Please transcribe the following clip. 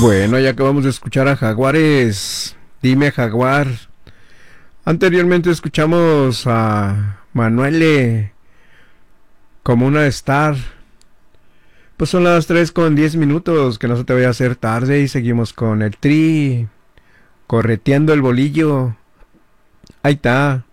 Bueno, ya acabamos de escuchar a Jaguares. Dime, Jaguar. Anteriormente escuchamos a Manuele como una star. Pues son las 3:10. Que no se te vaya a hacer tarde. Y seguimos con el Tri. Correteando el bolillo. Ahí está.